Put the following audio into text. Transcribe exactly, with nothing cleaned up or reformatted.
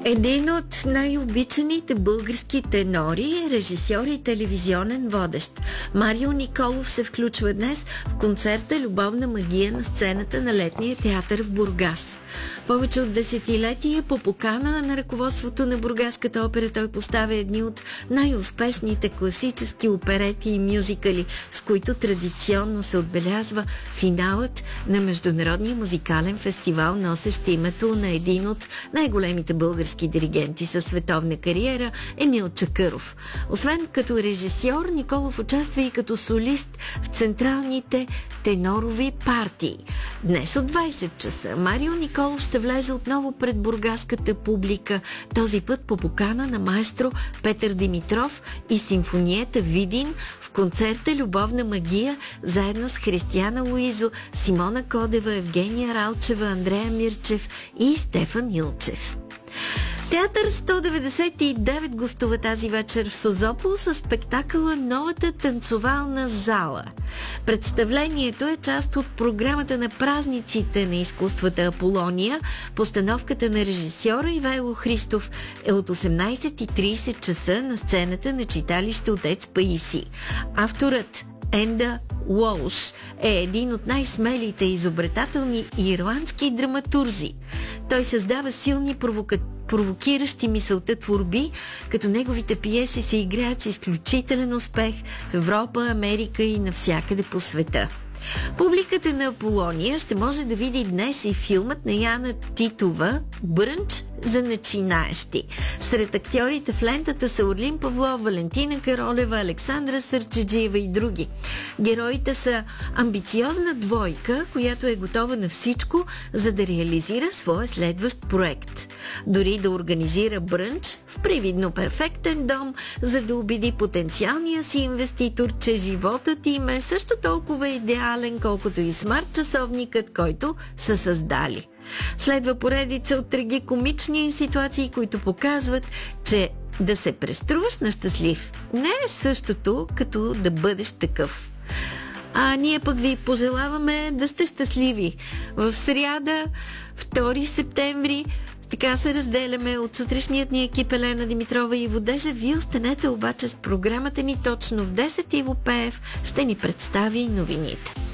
Един от най-обичаните български тенори, режисьор и телевизионен водещ. Марио Николов се включва днес в концерта "Любовна магия" на сцената на Летния театър в Бургас. Повече от десетилетие по покана на ръководството на Бургаската опера той поставя едни от най-успешните класически оперети и мюзикали, с които традиционно се отбелязва финалът на Международния музикален фестивал, носещ името на един от най-големите български диригенти със световна кариера – Емил Чакъров. Освен като режисьор, Николов участва и като солист в централните тенорови партии. Днес от двайсет часа Марио Николов ще влезе отново пред бургаската публика, този път по покана на маестро Петър Димитров и симфониета Видин в концерта "Любовна магия", заедно с Християна Луизо, Симона Кодева, Евгения Ралчева, Андрея Мирчев и Стефан Илчев. Театър сто деветдесет и девет гостува тази вечер в Созопол със спектакъла "Новата танцовална зала". Представлението е част от програмата на празниците на изкуствата Аполония. Постановката на режисьора Ивайло Христов е от осемнайсет и трийсет часа на сцената на читалище "Отец Паисий". Авторът Енда Уолш е един от най-смелите и изобретателни ирландски драматурзи. Той създава силни провока... провокиращи мисълта творби, като неговите пиеси се играят с изключителен успех в Европа, Америка и навсякъде по света. Публиката на Аполония ще може да види днес и филмът на Яна Титова "Брънч за начинаещи". Сред актьорите в лентата са Орлин Павлов, Валентина Каролева, Александра Сърчеджиева и други. Героите са амбициозна двойка, която е готова на всичко, за да реализира своя следващ проект. Дори да организира брънч в привидно перфектен дом, за да убеди потенциалния си инвеститор, че животът им е също толкова идеален, колкото и смарт-часовникът, който са създали. Следва поредица от трагикомични ситуации, които показват, че да се преструваш на щастлив не е същото, като да бъдеш такъв. А ние пък ви пожелаваме да сте щастливи. В сряда, втори септември, така се разделяме от сутрешният ни екип Елена Димитрова и Иво Дежев. Вие останете обаче с програмата ни точно в десет. Иво Пеев ще ни представи новините.